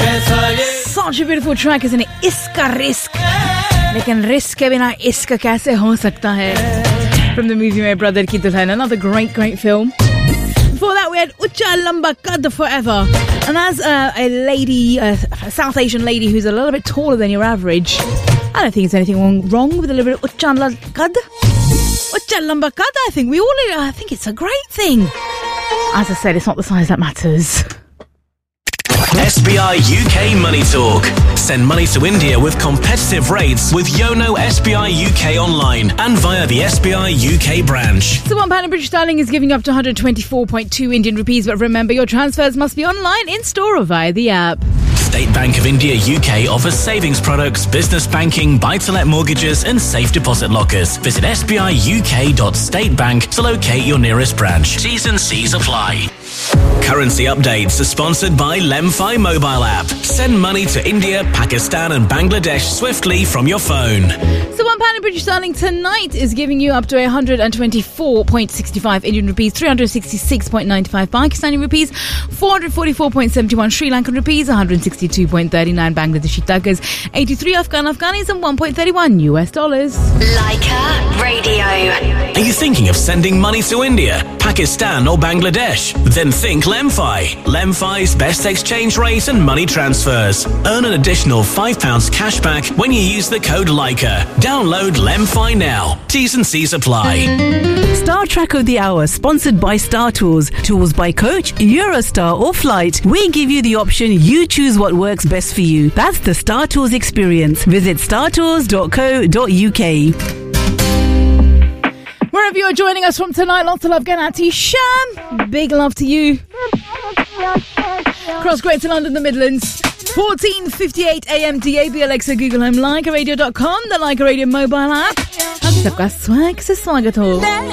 Such a beautiful track, isn't it? Iska risk. लेकिन risk के बिना इश्क कैसे हो सकता है? From the movie My Brother Ki Dulhan, another great film. Before that, we had Ucha Lamba Kad Forever. And as a lady, a South Asian lady who's a little bit taller than your average, I don't think there's anything wrong with a little bit of Ucha Lamba Kad. Ucha Lamba Kad, I think it's a great thing. As I said, it's not the size that matters. SBI UK Money Talk. Send money to India with competitive rates with Yono SBI UK online and via the SBI UK branch. So £1 in British sterling is giving up to 124.2 Indian rupees, but remember your transfers must be online, in store or via the app. State Bank of India UK offers savings products, business banking, buy-to-let mortgages and safe deposit lockers. Visit sbiuk.statebank to locate your nearest branch. T's and C's apply. Currency updates are sponsored by Lemfi mobile app. Send money to India, Pakistan and Bangladesh swiftly from your phone. So £1 in British sterling tonight is giving you up to 124.65 Indian rupees, 366.95 Pakistani rupees, 444.71 Sri Lankan rupees, 162.39 Bangladeshi takas, 83 Afghanis and $1.31 US. Leica Radio. Are you thinking of sending money to India, Pakistan or Bangladesh? Then think Lemfi. Lemfi's best exchange rate and money transfers. Earn an additional £5 cash back when you use the code Leica. Download Lemfi now. T's and C's apply. Star Track of the Hour, sponsored by Star Tours. Tours by coach, Eurostar or flight. We give you the option, you choose what works best for you. That's the Star Tours experience. Visit startours.co.uk. Wherever you're joining us from tonight, lots of love going out to you, Sham. Big love to you. Across Greater London, the Midlands. 14:58 AM DAB, Alexa, Google Home, LeicaRadio.com, the Leica Radio mobile app. Sabka swag se swagat ho.